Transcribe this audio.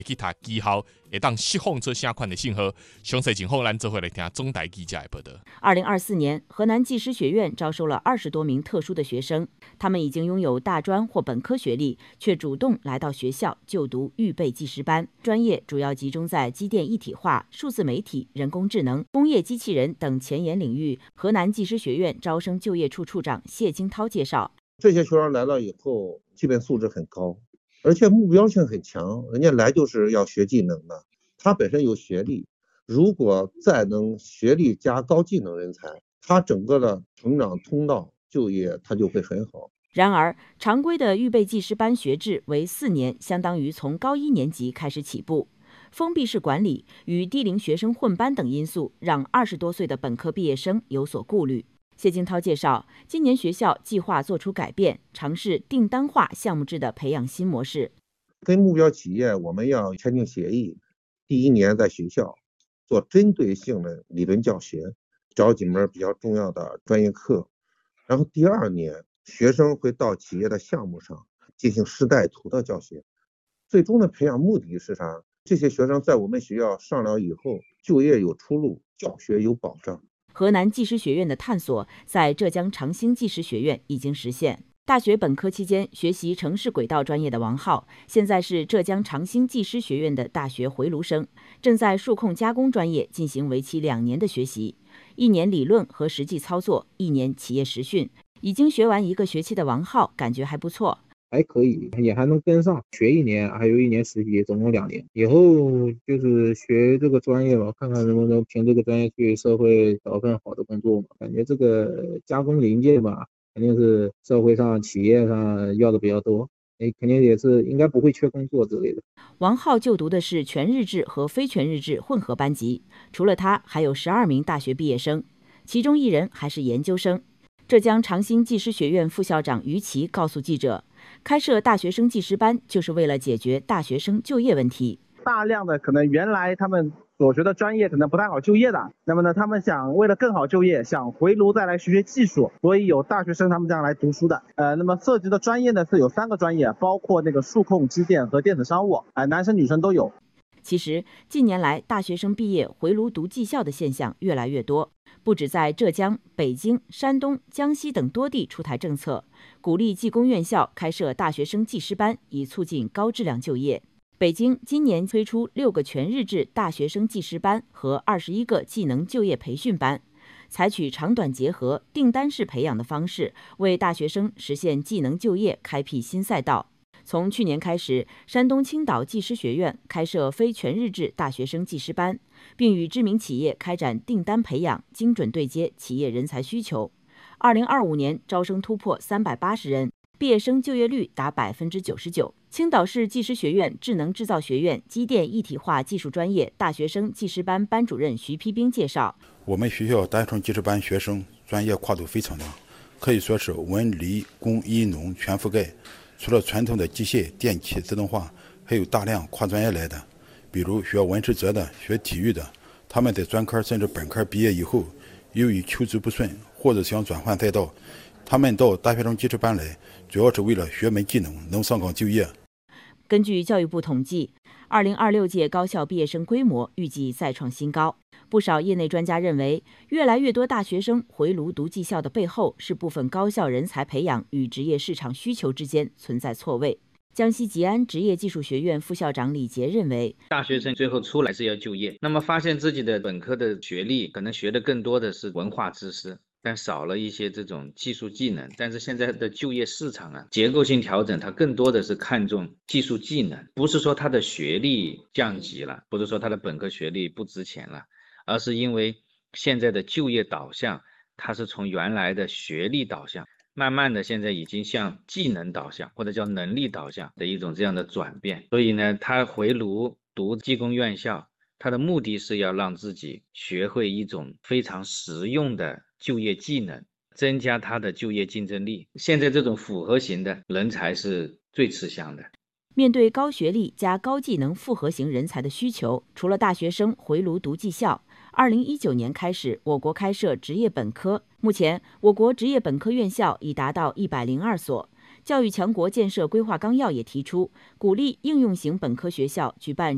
去读技校会当释放出啥款的信号？详细情况咱做回来听中台记者的报道。 2024年，河南技师学院招收了20多名特殊的学生，他们已经拥有大专或本科学历，却主动来到学校就读预备技师班。专业主要集中在机电一体化、数字媒体、人工智能、工业机器人等前沿领域。河南技师学院招生就业处处长谢金涛介绍， 这些学生来了以后，基本素质很高。而且目标性很强，人家来就是要学技能的。他本身有学历，如果再能学历加高技能人才，他整个的成长通道就业他就会很好。 然而，常规的预备技师班学制为4年，相当于从高1年级开始起步。封闭式管理与低龄学生混班等因素，让20多岁的本科毕业生有所顾虑。谢金涛介绍，今年学校计划做出改变，尝试订单化项目制的培养新模式。 跟目标企业我们要签订协议，第1年在学校做针对性的理论教学，找几门比较重要的专业课，然后第2年学生会到企业的项目上进行实带图的教学。最终的培养目的是啥？这些学生在我们学校上了以后，就业有出路，教学有保障。 河南技师学院的探索在浙江长兴技师学院已经实现。大学本科期间学习城市轨道专业的王浩，现在是浙江长兴技师学院的大学回炉生，正在数控加工专业进行为期2年的学习，1年理论和实际操作，1年企业实训。已经学完1个学期的王浩感觉还不错。 还可以，也还能跟上，学1年，还有1年实习，总共2年。以后就是学这个专业吧，看看能不能凭这个专业去社会找份好的工作嘛。感觉这个加工零件吧，肯定是社会上、企业上要的比较多，肯定也是应该不会缺工作之类的。 王浩就读的是全日制和非全日制混合班级，除了他，还有12名大学毕业生，其中1人还是研究生。浙江长兴技师学院副校长于琦告诉记者，开设大学生技师班就是为了解决大学生就业问题。 大量的可能原来他们所学的专业可能不太好就业的，那么呢，他们想为了更好就业，想回炉再来学学技术，所以有大学生他们这样来读书的。那么涉及的专业呢是有3个专业，包括那个数控、机电和电子商务，男生女生都有。 其实近年来，大学生毕业回炉读技校的现象越来越多，不止在浙江、北京、山东、江西等多地出台政策，鼓励技工院校开设大学生技师班，以促进高质量就业。北京今年推出6个全日制大学生技师班和21个技能就业培训班，采取长短结合、订单式培养的方式，为大学生实现技能就业开辟新赛道。从去年开始，山东青岛技师学院开设非全日制大学生技师班，并与知名企业开展订单培养，精准对接企业人才需求。2025年招生突破380人，毕业生就业率达99%。青岛市技师学院智能制造学院机电一体化技术专业大学生技师班班主任徐丕兵介绍， 我们学校大学生技师班学生专业跨度非常大，可以说是文理工医农全覆盖。除了传统的机械、电气、自动化，还有大量跨专业来的，比如学文史哲的、学体育的，他们在专科甚至本科毕业以后，由于求职不顺或者想转换赛道，他们到大学生技师班来，主要是为了学门技能，能上岗就业。 根据教育部统计，2026届高校毕业生规模预计再创新高。不少业内专家认为，越来越多大学生回炉读技校的背后，是部分高校人才培养与职业市场需求之间存在错位。江西吉安职业技术学院副校长李杰认为， 大学生最后出来是要就业，那么发现自己的本科的学历可能学的更多的是文化知识，但少了一些这种技术技能。但是现在的就业市场结构性调整，它更多的是看重技术技能，不是说他的学历降级了，不是说他的本科学历不值钱了，而是因为现在的就业导向，它是从原来的学历导向，慢慢的现在已经向技能导向或者叫能力导向的一种这样的转变。所以呢，他回炉读技工院校，他的目的是要让自己学会一种非常实用的就业技能，增加他的就业竞争力。现在这种复合型的人才是最吃香的。 面对高学历加高技能复合型人才的需求，除了大学生回炉读技校，2019年开始，我国开设职业本科。目前，我国职业本科院校已达到102所。教育强国建设规划纲要也提出，鼓励应用型本科学校举办